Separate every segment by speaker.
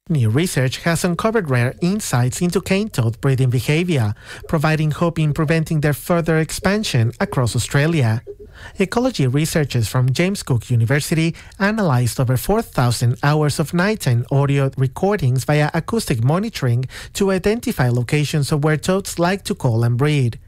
Speaker 1: New research has uncovered rare insights into cane toad breeding behavior, providing hope in preventing their further expansion across Australia. Ecology researchers from James Cook University analyzed over 4,000 hours of nighttime audio recordings via acoustic monitoring to identify locations of where toads like to call and breed.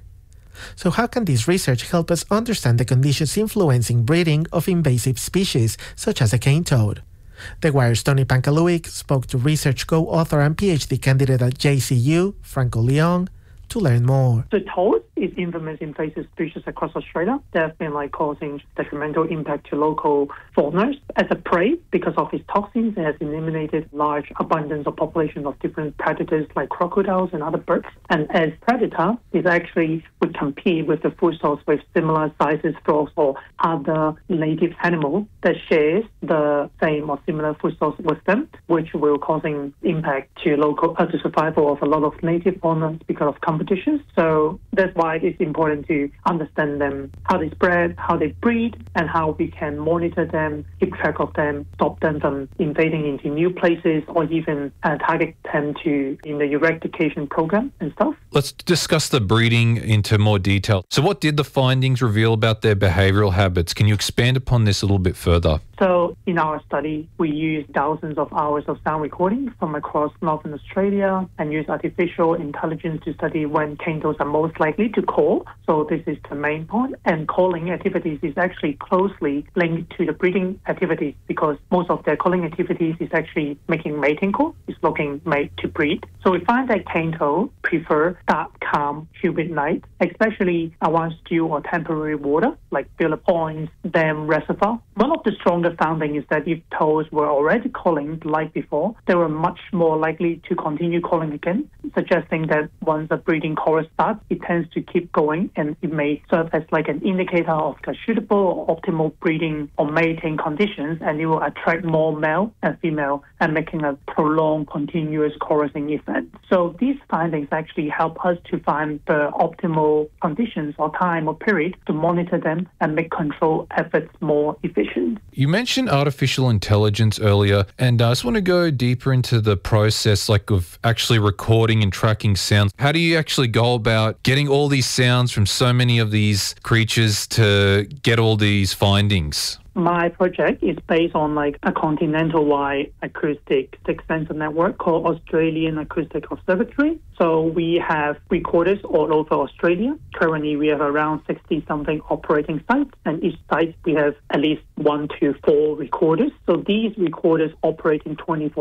Speaker 1: So how can this research help us understand the conditions influencing breeding of invasive species such as the cane toad? The Wire's Tony Pankaluik spoke to research co-author and PhD candidate at JCU, Franco Leong, to learn more.
Speaker 2: The toad is infamous invasive species across Australia. They have been causing detrimental impact to local faunas. As a prey, because of its toxins, it has eliminated large abundance of population of different predators like crocodiles and other birds. And as predator, it actually would compete with the food source with similar sizes frogs or other native animals that shares the same or similar food source with them, which will causing impact to the survival of a lot of native faunas because of competition. So that's why it's important to understand them, how they spread, how they breed, and how we can monitor them, keep track of them, stop them from invading into new places, or even target them in the eradication program and stuff.
Speaker 3: Let's discuss the breeding into more detail. So what did the findings reveal about their behavioural habits? Can you expand upon this a little bit further?
Speaker 2: So in our study, we used thousands of hours of sound recordings from across Northern Australia and used artificial intelligence to study when cane toads are most likely to call. So this is the main point. And calling activities is actually closely linked to the breeding activities because most of their calling activities is actually making mating call. It's looking mate to breed. So we find that cane toads prefer dark, calm, humid nights, especially around still or temporary water like Phillip Point, dam, reservoir. One of the strongest findings is that if toads were already calling the night before, they were much more likely to continue calling again, suggesting that once a breeding chorus starts, it tends to keep going and it may serve as like an indicator of the suitable or optimal breeding or mating conditions, and it will attract more male and female and making a prolonged continuous chorusing effect. So these findings actually help us to find the optimal conditions or time or period to monitor them and make control efforts more efficient.
Speaker 3: You mentioned artificial intelligence earlier, and I just want to go deeper into the process of actually recording and tracking sounds. How do you actually go about getting all these sounds from so many of these creatures to get all these findings?
Speaker 2: My project is based on a continental-wide acoustic sensor network called Australian Acoustic Observatory. So we have recorders all over Australia. Currently, we have around 60-something operating sites, and each site we have at least 1 to 4 recorders. So these recorders operating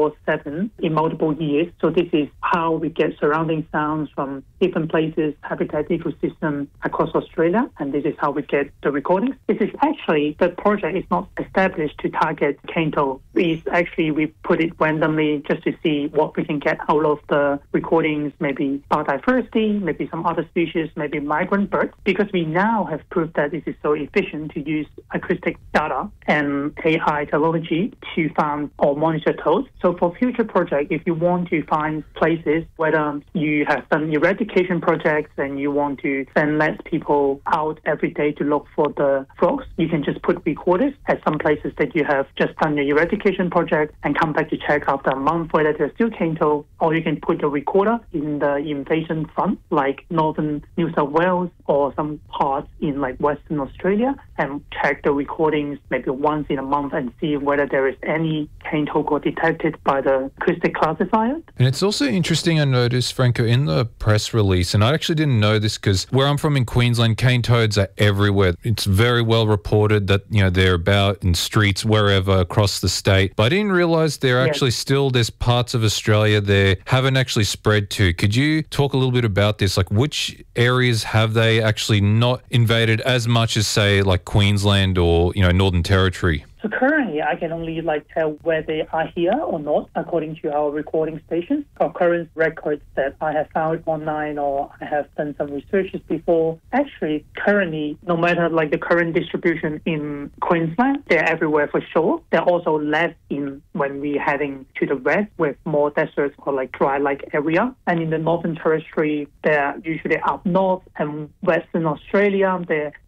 Speaker 2: 24/7 in multiple years. So this is how we get surrounding sounds from different places, habitat ecosystem across Australia, and this is how we get the recordings. This is actually, the project is not established to target cane toad. It's actually, we put it randomly just to see what we can get out of the recordings, maybe biodiversity, maybe some other species, maybe migrant birds, because we now have proved that this is so efficient to use acoustic data and AI technology to find or monitor toads. So for future projects, if you want to find places, whether you have done eradication projects and you want to send less people out every day to look for the frogs, you can just put recorders at some places that you have just done your eradication project and come back to check after a month whether there's still cane toad, or you can put a recorder in the invasion front like northern New South Wales or some parts in Western Australia and check the recordings maybe once in a month and see whether there is any cane toad got detected by the acoustic classifier.
Speaker 3: And it's also interesting, I noticed, Franco, in the press release, and I actually didn't know this because where I'm from in Queensland, cane toads are everywhere. It's very well reported that, they're about in streets wherever across the state. But I didn't realise there's parts of Australia there haven't actually spread to. Could you talk a little bit about this? Which areas have they actually not invaded as much as, say, Queensland or, Northern Territory?
Speaker 2: So currently, I can only tell where they are here or not according to our recording stations or current records that I have found online or I have done some researches before. Actually, currently, no matter the current distribution in Queensland, they're everywhere for sure. They're also less in when we're heading to the west with more deserts or dry area. And in the Northern Territory, they're usually up north and Western Australia. They're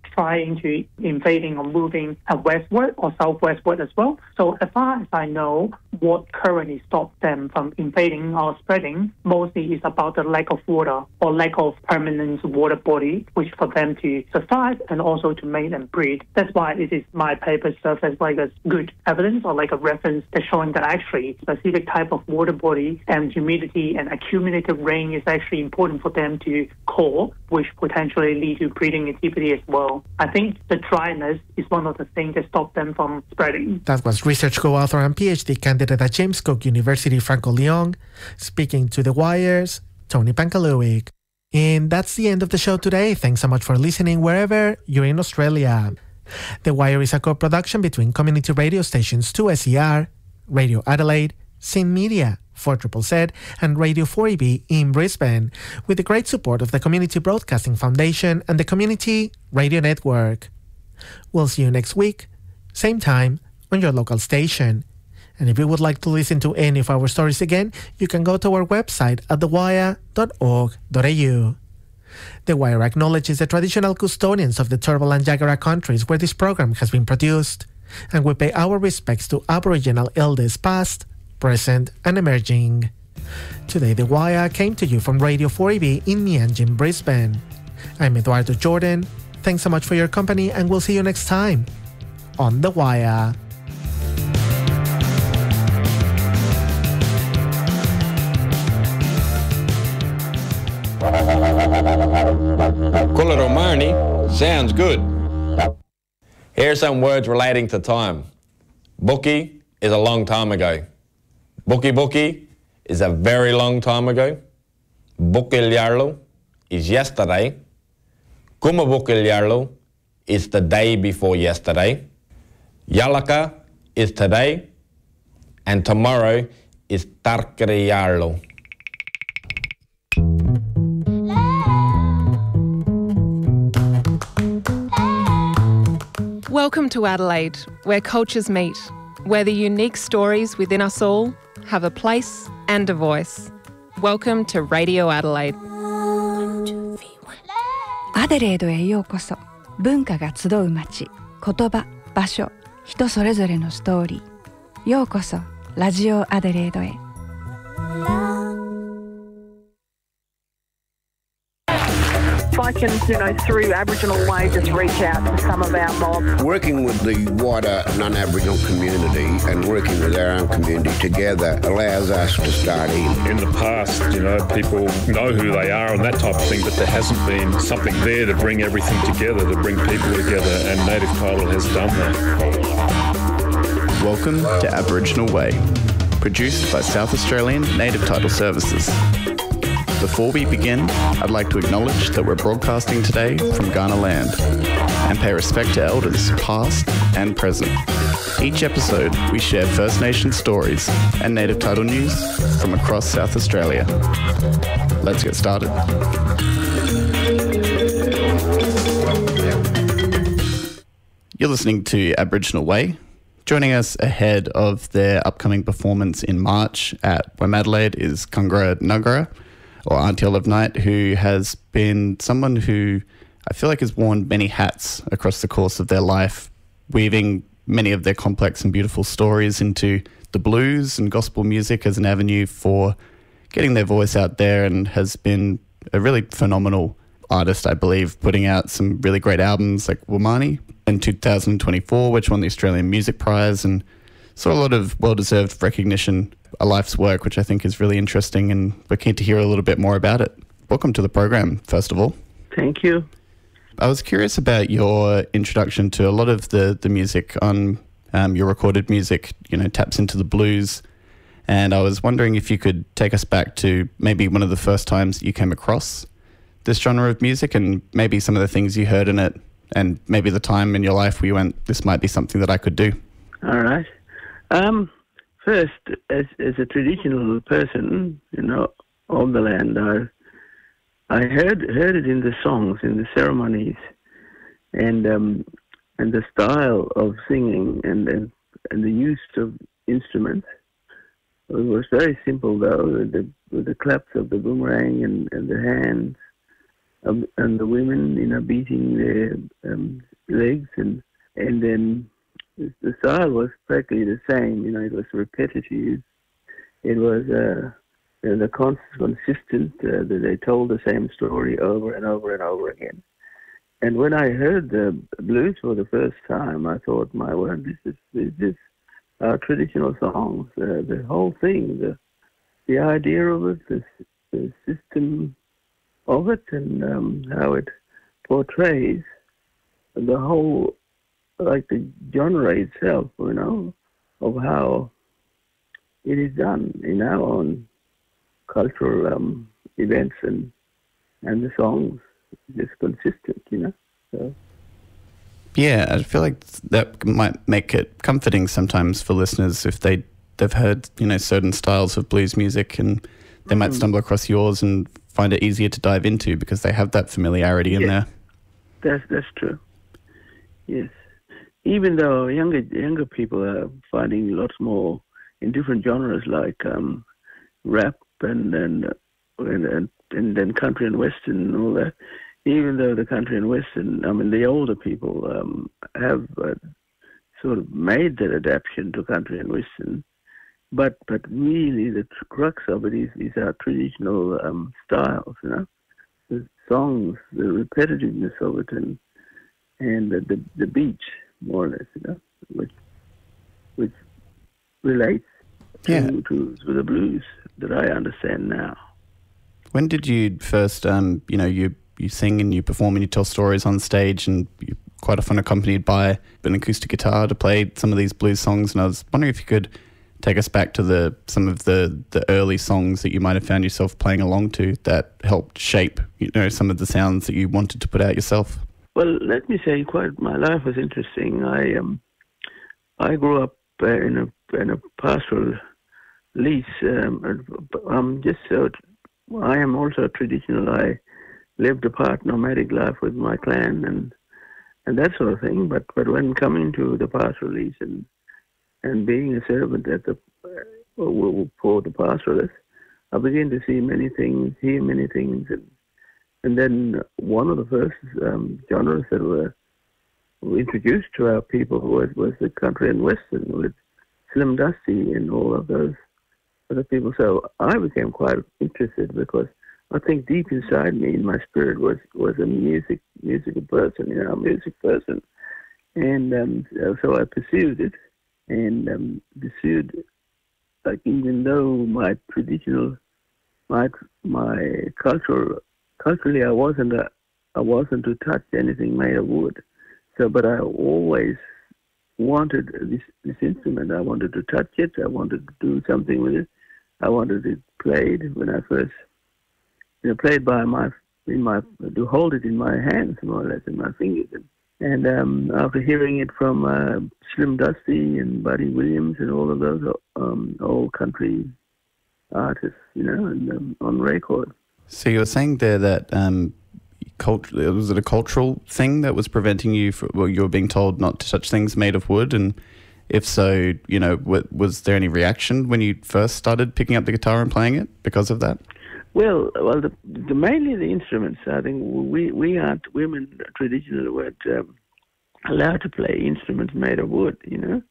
Speaker 2: trying to invading or moving westward or southwestward as well. So as far as I know, what currently stops them from invading or spreading mostly is about the lack of water or lack of permanent water body, which for them to survive and also to mate and breed. That's why it is my paper serves as like a good evidence or like a reference that's showing that actually specific type of water body and humidity and accumulated rain is actually important for them to core, which potentially lead to breeding activity as well. I think the dryness is one of the things that stop them from spreading.
Speaker 1: That was research co-author and PhD candidate at James Cook University, Franco Leong, speaking to The Wire's Tony Pankaluik. And that's the end of the show today. Thanks so much for listening wherever you're in Australia. The Wire is a co-production between community radio stations 2SER, Radio Adelaide, Sin Media, 4ZZZ, and Radio 4EB in Brisbane, with the great support of the Community Broadcasting Foundation and the Community Radio Network. We'll see you next week, same time, on your local station. And if you would like to listen to any of our stories again, you can go to our website at thewire.org.au. The Wire acknowledges the traditional custodians of the Turrbal and Jagera countries where this program has been produced, and we pay our respects to Aboriginal elders past, present, and emerging. Today, The Wire came to you from Radio 4EB in Meanjin, Brisbane. I'm Eduardo Jordan. Thanks so much for your company, and we'll see you next time on The Wire.
Speaker 4: Kularomani sounds good. Here are some words relating to time. Buki is a long time ago. Buki is a very long time ago. Bukilyarlu is yesterday. Kumabukilyarlu is the day before yesterday. Yalaka is today. And tomorrow is Tarkariyarlu.
Speaker 5: Welcome to Adelaide, where cultures meet, where the unique stories within us all have a place and a voice. Welcome to Radio Adelaide.
Speaker 6: アデレードへようこそ。文化が集う街、言葉、場所、人それぞれのストーリー。ようこそラジオアデレードへ。
Speaker 7: If I can, through Aboriginal way, just reach out to some of our mob.
Speaker 8: Working with the wider non-Aboriginal community and working with our own community together allows us to start in.
Speaker 9: In the past, people know who they are and that type of thing, but there hasn't been something there to bring everything together, to bring people together, and Native Title has done that.
Speaker 10: Welcome to Aboriginal Way, produced by South Australian Native Title Services. Before we begin, I'd like to acknowledge that we're broadcasting today from Kaurna land and pay respect to elders past and present. Each episode, we share First Nation stories and Native Title news from across South Australia. Let's get started. You're listening to Aboriginal Way. Joining us ahead of their upcoming performance in March at Womadelaide is Kungra Nugara, or Auntie Olive Knight, who has been someone who I feel like has worn many hats across the course of their life, weaving many of their complex and beautiful stories into the blues and gospel music as an avenue for getting their voice out there, and has been a really phenomenal artist, I believe, putting out some really great albums like Womani in 2024, which won the Australian Music Prize, and saw a lot of well-deserved recognition, a life's work, which I think is really interesting, and we're keen to hear a little bit more about it. Welcome to the program, first of all.
Speaker 7: Thank you.
Speaker 10: I was curious about your introduction to a lot of the music on your recorded music, taps into the blues, and I was wondering if you could take us back to maybe one of the first times you came across this genre of music, and maybe some of the things you heard in it, and maybe the time in your life where you went, this might be something that I could do.
Speaker 7: All right. First, as a traditional person, of the land, I heard it in the songs, in the ceremonies, and the style of singing and the use of instruments. It was very simple, though, with the claps of the boomerang and the hands, and the women, beating their legs, and then the style was practically the same. It was repetitive. It was consistent. They told the same story over and over and over again. And when I heard the blues for the first time, I thought, my word, this is traditional songs. The whole thing, the idea of it, the system of it, and how it portrays the whole, like the genre itself, of how it is done in our own cultural events, and the songs just consistent, So.
Speaker 10: Yeah, I feel like that might make it comforting sometimes for listeners if they've heard, certain styles of blues music, and they might stumble across yours and find it easier to dive into because they have that familiarity in there.
Speaker 7: That's true. Yes. Even though younger people are finding lots more in different genres like rap and then country and western and all that. Even though the country and western, the older people have sort of made that adaptation to country and western, but really the crux of it is our traditional styles, the songs, the repetitiveness of it, and the beat, more or less, which relates to the blues that I understand now.
Speaker 10: When did you first, you sing and you perform and you tell stories on stage, and you're quite often accompanied by an acoustic guitar to play some of these blues songs, and I was wondering if you could take us back to some of the early songs that you might have found yourself playing along to that helped shape, some of the sounds that you wanted to put out yourself.
Speaker 7: Well, let me say, my life was interesting. I grew up in a pastoral lease. I am also traditional. I lived a part nomadic life with my clan and that sort of thing. But when coming to the pastoral lease and being a servant for the pastoralists, I began to see many things, hear many things, and then one of the first genres that were introduced to our people was the country and western with Slim Dusty and all of those other people. So I became quite interested because I think deep inside me, in my spirit, was a musical person, a music person, and so I pursued it, and pursued, like, even though my traditional, my culturally, I wasn't to touch anything made of wood. So, but I always wanted this instrument. I wanted to touch it. I wanted to do something with it. I wanted it played when I first, played to hold it in my hands, more or less, in my fingers. And after hearing it from Slim Dusty and Buddy Williams and all of those old country artists, and, on record.
Speaker 10: So you were saying there that was it a cultural thing that was preventing you you were being told not to touch things made of wood? And if so, was there any reaction when you first started picking up the guitar and playing it because of that?
Speaker 7: Well, mainly the instruments. I think we aren't, women traditionally weren't allowed to play instruments made of wood. The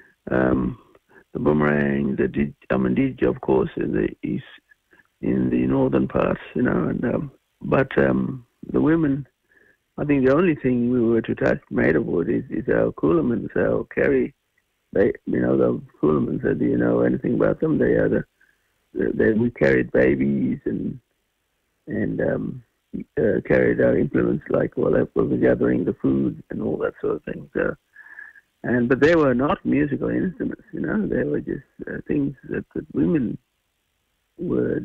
Speaker 7: boomerang, the didgeridoo, of course, in the northern parts. But the women, I think the only thing we were to touch made of wood is our coolamans, our carry. The coolamans. Do you know anything about them? They are we carried babies and carried our implements like we were gathering the food and all that sort of thing. But they were not musical instruments. They were just things that women were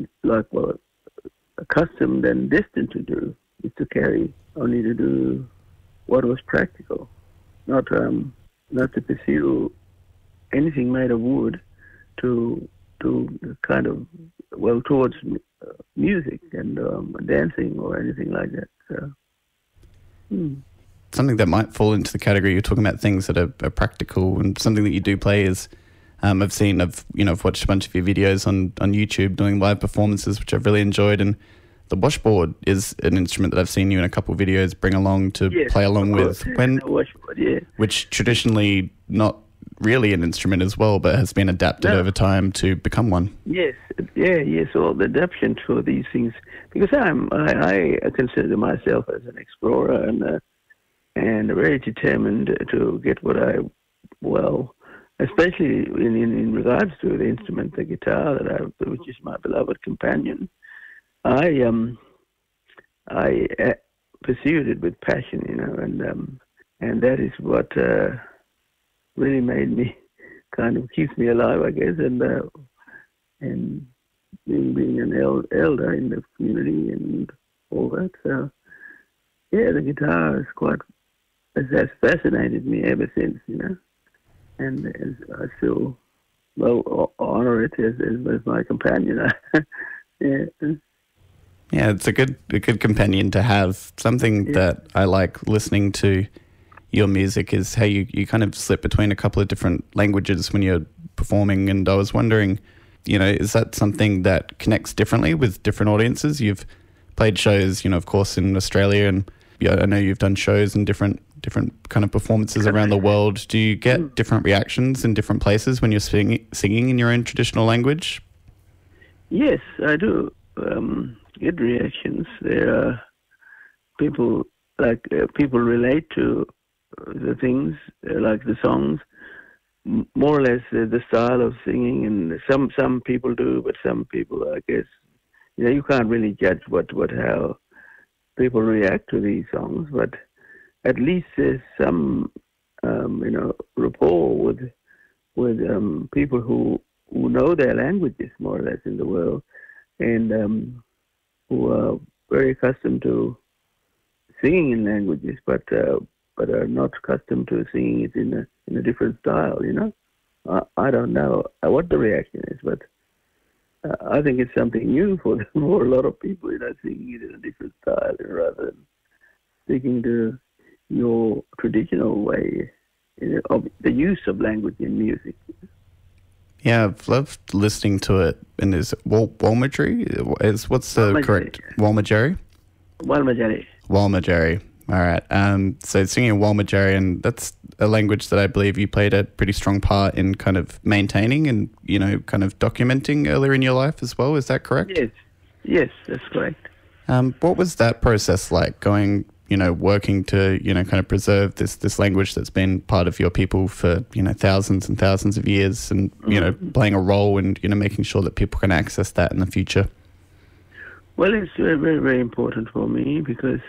Speaker 7: accustomed and destined to do, is to carry, only to do what was practical, not to pursue anything made of wood to kind of, towards music and dancing or anything like that. So,
Speaker 10: Something that might fall into the category, you're talking about things that are practical, and something that you do play is, I've watched a bunch of your videos on YouTube doing live performances, which I've really enjoyed, and the washboard is an instrument that I've seen you in a couple of videos bring along to play along with.
Speaker 7: Washboard,
Speaker 10: which traditionally not really an instrument as well, but has been adapted over time to become one.
Speaker 7: Yes, all the adaptation for these things, because I consider myself as an explorer and very determined to get what especially in regards to the instrument, the guitar, which is my beloved companion. I pursued it with passion, and that is what really made me kind of keeps me alive, I guess, and being an elder in the community and all that. So the guitar has fascinated me ever since, and I still honor it as my companion.
Speaker 10: Yeah, it's a good companion to have. Something that I like listening to your music is how you kind of slip between a couple of different languages when you're performing. And I was wondering, is that something that connects differently with different audiences? You've played shows, of course, in Australia, and I know you've done shows in different kind of performances around the world. Do you get different reactions in different places when you're singing in your own traditional language?
Speaker 7: Yes, I do. Get reactions. There are people people relate to the things, like the songs, more or less the style of singing, and some people do, but some people, I guess, you can't really judge how people react to these songs, but at least there's some rapport with people who know their languages more or less in the world, and who are very accustomed to singing in languages, but are not accustomed to singing it in a different style. I don't know what the reaction is, but I think it's something new for a lot of people, singing it in a different style rather than sticking to your traditional way of the use of language in music.
Speaker 10: Yeah, I've loved listening to it. And is Walmatjarri? What's the correct Walmatjarri? Walmatjarri. All right. So singing Walmatjarri, and that's a language that I believe you played a pretty strong part in kind of maintaining and, kind of documenting earlier in your life as well. Is that correct?
Speaker 7: Yes, that's correct.
Speaker 10: What was that process like, going, working to, kind of preserve this language that's been part of your people for, thousands and thousands of years, and, playing a role in, making sure that people can access that in the future?
Speaker 7: Well, it's very, very, very important for me because,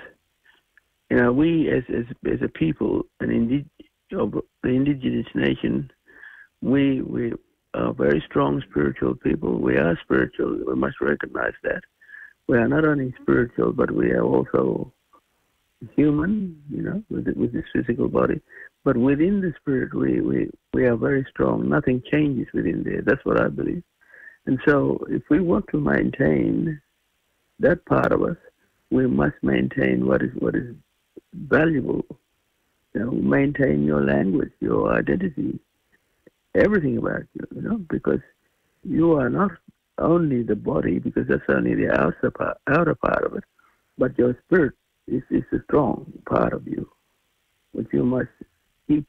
Speaker 7: we as a people, of the indigenous nation, we are very strong spiritual people. We are spiritual. We must recognize that. We are not only spiritual, but we are also human, with this physical body. But within the spirit, we are very strong. Nothing changes within there. That's what I believe. And so if we want to maintain that part of us, we must maintain what is valuable. Maintain your language, your identity, everything about you, because you are not only the body, because that's only the outer part of it, but your spirit is a strong part of you, which you must keep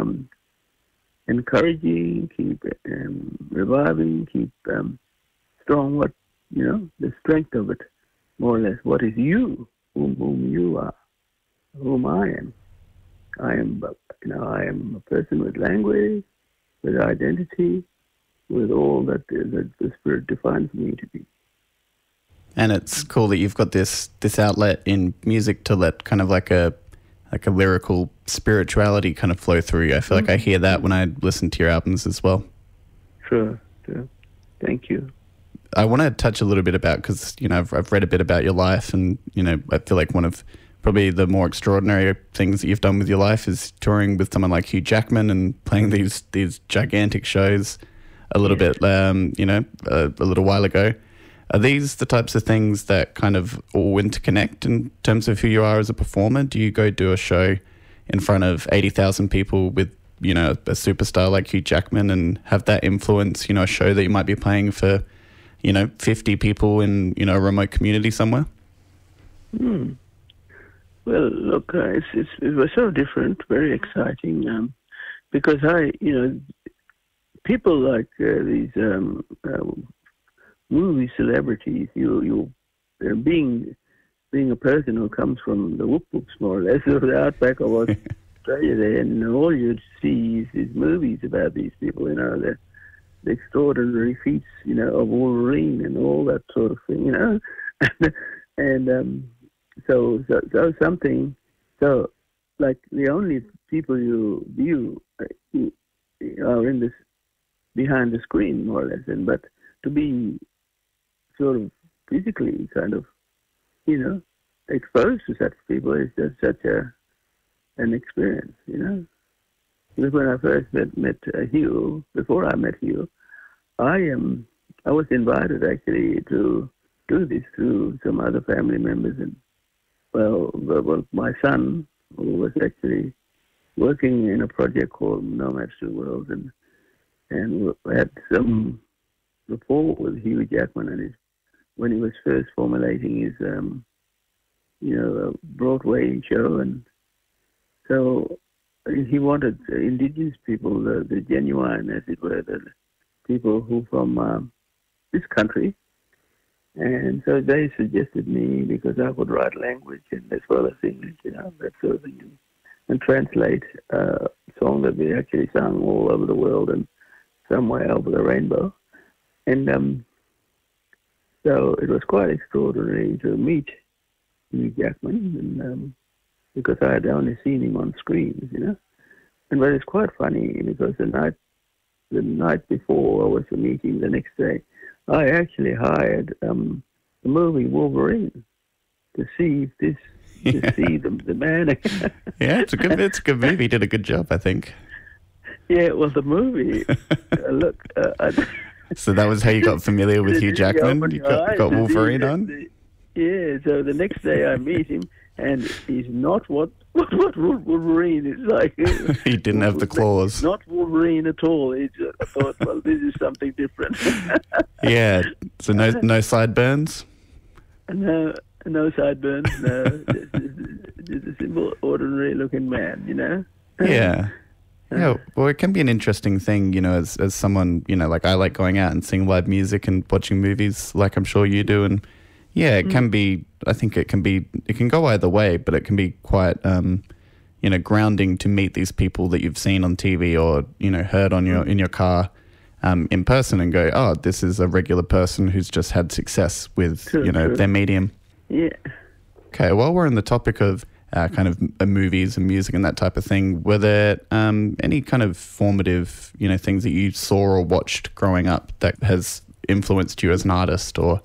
Speaker 7: encouraging, keep reviving, keep strong. The strength of it, more or less. What is you? Whom you are? Whom I am? I am a person with language, with identity, with all that the Spirit defines me to be.
Speaker 10: And it's cool that you've got this outlet in music to let kind of like a lyrical spirituality kind of flow through. I feel like I hear that when I listen to your albums as well.
Speaker 7: Sure. Thank you.
Speaker 10: I want to touch a little bit about, because I've read a bit about your life, and I feel like one of probably the more extraordinary things that you've done with your life is touring with someone like Hugh Jackman and playing these gigantic shows a little bit, a little while ago. Are these the types of things that kind of all interconnect in terms of who you are as a performer? Do you go do a show in front of 80,000 people with, a superstar like Hugh Jackman and have that influence, a show that you might be playing for, 50 people in, a remote community somewhere?
Speaker 7: Well, look, it was so different, very exciting, because people like these movie celebrities, being a person who comes from the Whoop Whoops, more or less, or the outback of Australia there, and all you'd see is these movies about these people, the extraordinary feats, of Wolverine and all that sort of thing, and so something, so like the only people you view are in this behind the screen, more or less, but to be sort of physically kind of, exposed to such people is just such an experience, Because when I first met Hugh, before I met Hugh, I was invited actually to do this through some other family members, and well, my son, who was actually working in a project called Nomads to the World, and had some rapport with Hugh Jackman and when he was first formulating his, Broadway show, and so he wanted indigenous people, the genuine, as it were, the people who from this country, and so they suggested me because I could write language and as well as English, that sort of thing, and translate a song that we actually sung all over the world and somewhere over the rainbow, and so it was quite extraordinary to meet Hugh Jackman, and because I had only seen him on screens, and but it's quite funny because the night before I was to meet him, the next day, I actually hired the movie Wolverine to see the man.
Speaker 10: Yeah, it's a good movie. He did a good job, I think.
Speaker 7: Yeah, well, the movie. Look.
Speaker 10: So that was how you got familiar with Hugh Jackman? You got Wolverine on?
Speaker 7: Yeah, so the next day I meet him, and he's not what Wolverine is like.
Speaker 10: He didn't have the claws.
Speaker 7: Not Wolverine at all. I thought, well, this is something different.
Speaker 10: Yeah, so no sideburns?
Speaker 7: No sideburns, no. Just a simple, ordinary-looking man,
Speaker 10: Yeah. Yeah, well, it can be an interesting thing, as someone, like I like going out and seeing live music and watching movies like I'm sure you do. And yeah, it can be, I think it can go either way, but it can be quite, grounding to meet these people that you've seen on TV or, heard on in your car in person and go, oh, this is a regular person who's just had success with,
Speaker 7: True.
Speaker 10: their medium.
Speaker 7: Yeah.
Speaker 10: Okay, while we're on the topic of kind of movies and music and that type of thing, were there any kind of formative, things that you saw or watched growing up that has influenced you as an artist, or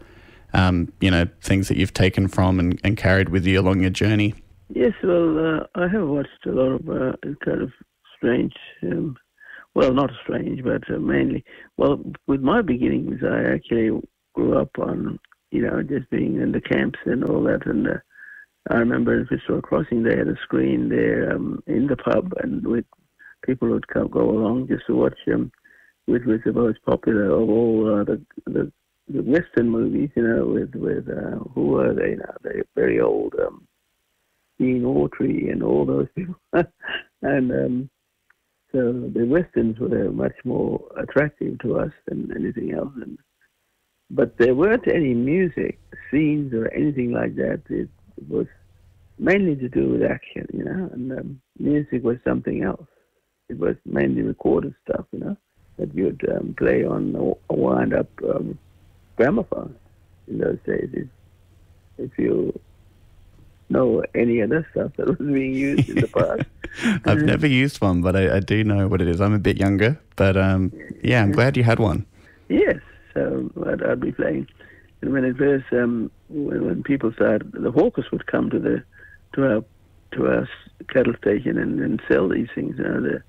Speaker 10: things that you've taken from and carried with you along your journey?
Speaker 7: Yes, well, I have watched a lot of kind of strange, not strange, but mainly, with my beginnings, I actually grew up on, just being in the camps and all that, and I remember in Fitzroy Crossing they had a screen there in the pub, and people would go along just to watch which was the most popular of all the Western movies, with who were they now? They're very old, Dean Autry and all those people, and so the Westerns were much more attractive to us than anything else, but there weren't any music scenes or anything like that. It was mainly to do with action, and music was something else. It was mainly recorded stuff, that you'd play on a wind-up gramophone in those days. If you know any other stuff that was being used in the past.
Speaker 10: I've never used one, but I do know what it is. I'm a bit younger, but yeah, I'm glad you had one.
Speaker 7: Yes, so I'd be playing. And when it first, when people started, the hawkers would come to our cattle station and sell these things, the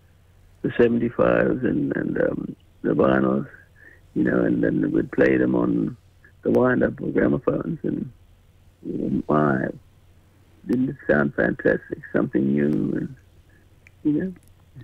Speaker 7: 75s and the vinyls, and then we'd play them on the wind-up gramophones, and my, didn't it sound fantastic? Something new, and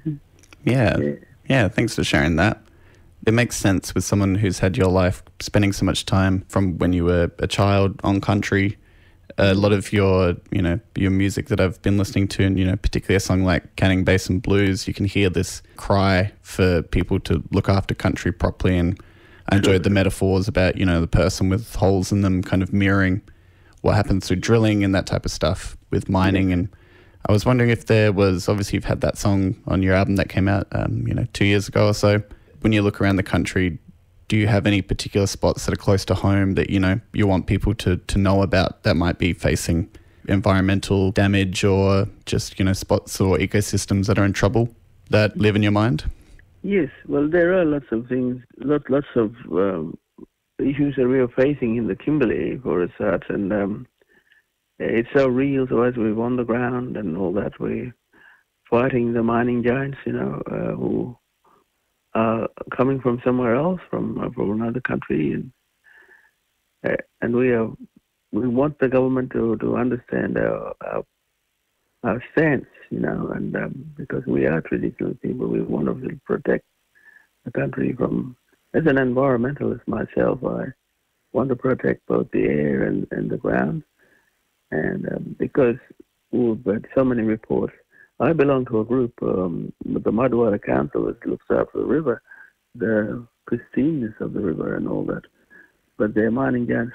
Speaker 10: Yeah, thanks for sharing that. It makes sense with someone who's had your life spending so much time from when you were a child on country, a lot of your music that I've been listening to, and, particularly a song like Canning Basin Blues, you can hear this cry for people to look after country properly. And I enjoyed the metaphors about, the person with holes in them kind of mirroring what happens through drilling and that type of stuff with mining. And I was wondering if there was, obviously you've had that song on your album that came out, 2 years ago or so. When you look around the country, do you have any particular spots that are close to home that, you want people to know about that might be facing environmental damage, or just, spots or ecosystems that are in trouble that live in your mind?
Speaker 7: Yes, well, there are lots of things, lots of issues that we are facing in the Kimberley for a start, and it's so real to us. We're on the ground and all that. We're fighting the mining giants, who coming from somewhere else, from another country, and we want the government to understand our stance, and because we are traditional people, we want to protect the country from. As an environmentalist myself, I want to protect both the air and the ground, and because we've had so many reports. I belong to a group, the Mudwater Council, that looks after the river, the pristineness of the river and all that. But they're mining giants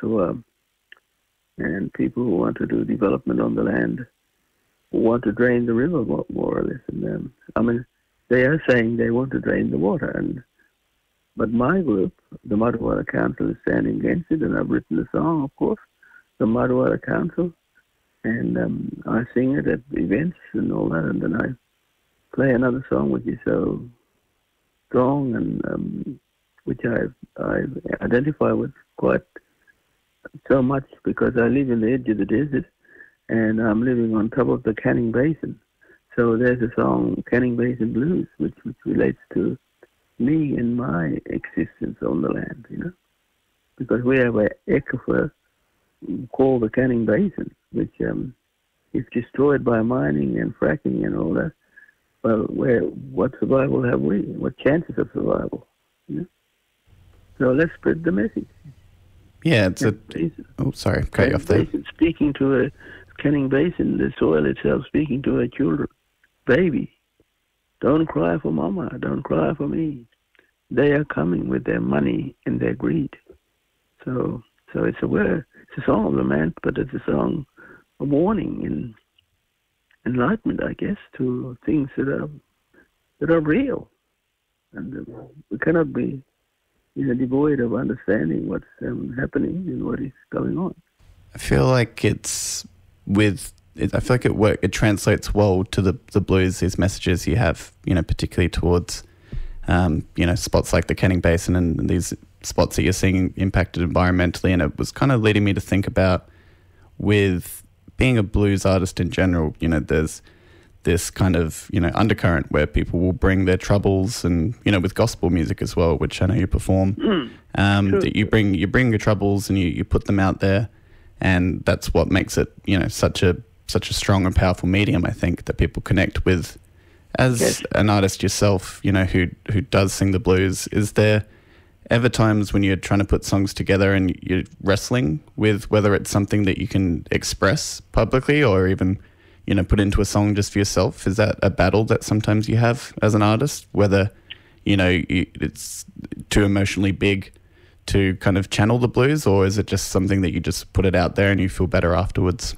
Speaker 7: and people who want to do development on the land, who want to drain the river more or less. And they are saying they want to drain the water, but my group, the Mudwater Council, is standing against it, and I've written a song, of course, the Mudwater Council. And I sing it at events and all that, and then I play another song which is so strong and which I identify with quite so much, because I live in the edge of the desert and I'm living on top of the Canning Basin. So there's a song, Canning Basin Blues, which relates to me and my existence on the land, because we have an aquifer called the Canning Basin, which is destroyed by mining and fracking and all that. Well, what survival have we? What chances of survival? So let's spread the message.
Speaker 10: Yeah, it's sorry, cut you off there.
Speaker 7: Speaking to a Canning Basin, the soil itself speaking to our children. Baby, don't cry for mama, don't cry for me. They are coming with their money and their greed. So it's a song of lament, but it's a song of warning and enlightenment, I guess, to things that are real, and we cannot be devoid of understanding what's happening and what is going on.
Speaker 10: I feel like it translates well to the blues, these messages you have, particularly towards spots like the Canning Basin and these spots that you're seeing impacted environmentally. And it was kind of leading me to think about, with being a blues artist in general, there's this kind of, undercurrent where people will bring their troubles, and, with gospel music as well, which I know you perform,
Speaker 7: sure.
Speaker 10: that you bring your troubles and you put them out there. And that's what makes it, such a strong and powerful medium, I think, that people connect with. As an artist yourself, who does sing the blues, is there ever times when you're trying to put songs together and you're wrestling with whether it's something that you can express publicly or even, put into a song just for yourself? Is that a battle that sometimes you have as an artist, whether, it's too emotionally big to kind of channel the blues, or is it just something that you just put it out there and you feel better afterwards?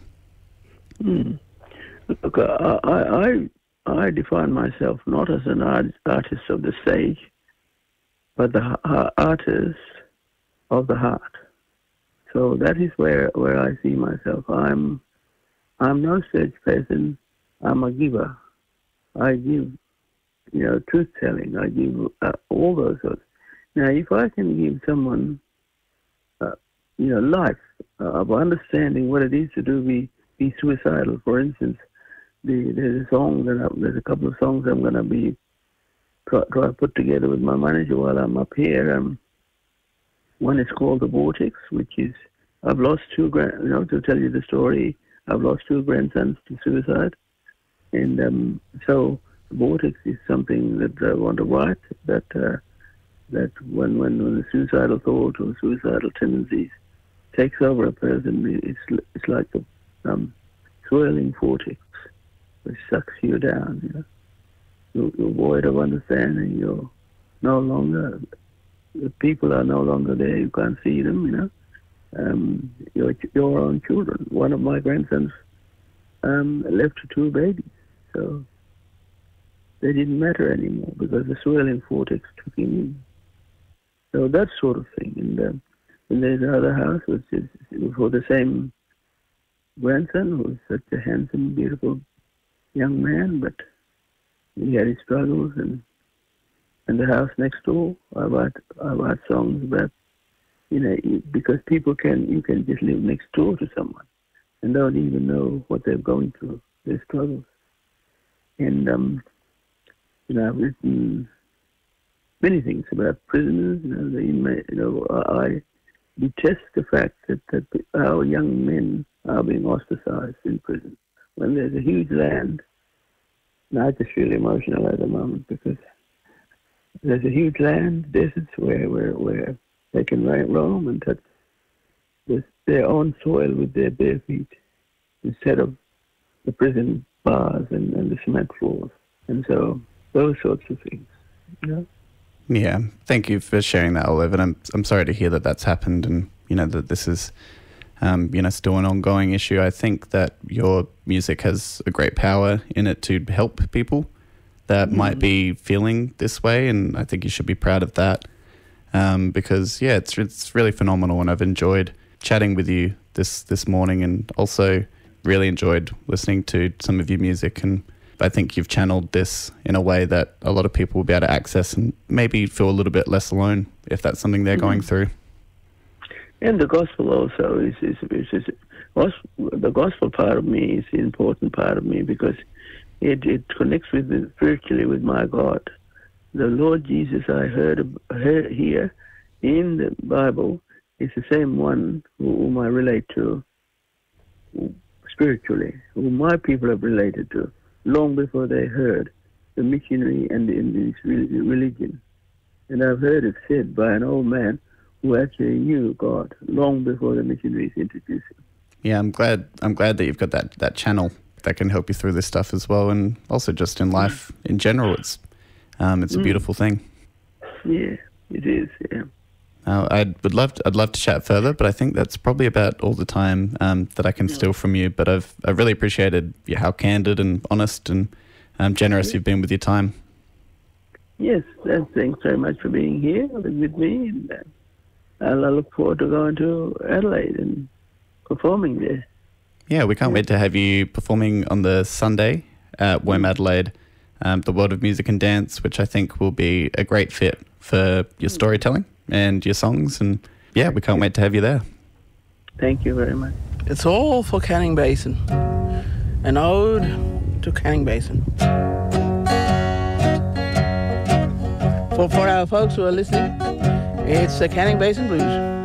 Speaker 7: Look, I define myself not as an artist of the stage, but the artist of the heart. So that is where I see myself. I'm no stage person. I'm a giver. I give, truth telling. I give all those sorts. Now, if I can give someone, life of understanding what it is to be suicidal, for instance, there's a couple of songs I'm going to be try to put together with my manager while I'm up here. One is called The Vortex, which is, I've lost to tell you the story, I've lost 2 grandsons to suicide. And so The Vortex is something that I want to write, that when the suicidal thought or suicidal tendencies takes over a person. It's like a swirling vortex which sucks you down. You know, you're void of understanding. You're no longer. The people are no longer there. You can't see them. You know, your own children. One of my grandsons left 2 babies, so they didn't matter anymore because the swirling vortex took him in. So that sort of thing. And there's another house which is for the same grandson, who was such a handsome, beautiful young man, but he had his struggles. And the house next door, I write songs about, you know, because you can just live next door to someone and don't even know what they're going through, their struggles. And you know, I've written many things about prisoners. You know, the inmate. You know, I detest the fact that our young men are being ostracized in prison when there's a huge land. And I just feel emotional at the moment because there's a huge land, deserts where they can roam and touch their own soil with their bare feet instead of the prison bars and the cement floors. And so those sorts of things, you know.
Speaker 10: Yeah, thank you for sharing that, Olive. And I'm sorry to hear that that's happened, and you know that this is, you know, still an ongoing issue. I think that your music has a great power in it to help people that might be feeling this way, and I think you should be proud of that. Because yeah, it's really phenomenal, and I've enjoyed chatting with you this morning, and also really enjoyed listening to some of your music. And I think you've channeled this in a way that a lot of people will be able to access and maybe feel a little bit less alone if that's something they're going through.
Speaker 7: And the gospel also is the gospel part of me is the important part of me because it connects spiritually with my God. The Lord Jesus I heard here in the Bible is the same one whom I relate to spiritually, whom my people have related to long before they heard the missionary and this religion. And I've heard it said by an old man who actually knew God long before the missionaries introduced him.
Speaker 10: Yeah, I'm glad that you've got that channel that can help you through this stuff as well, and also just in life in general. It's a beautiful thing.
Speaker 7: Yeah, it is. Yeah.
Speaker 10: I'd love to chat further, but I think that's probably about all the time that I can steal from you. But I've really appreciated how candid and honest and generous you've been with your time.
Speaker 7: Yes, thanks very much for being here with me, and I look forward to going to Adelaide and performing there.
Speaker 10: Yeah, we can't wait to have you performing on the Sunday at Womadelaide, the World of Music and Dance, which I think will be a great fit for your storytelling and your songs. And yeah, we can't wait to have you there.
Speaker 7: Thank you very much.
Speaker 11: It's all for Canning Basin. An ode to Canning Basin. For our folks who are listening, it's the Canning Basin Blues.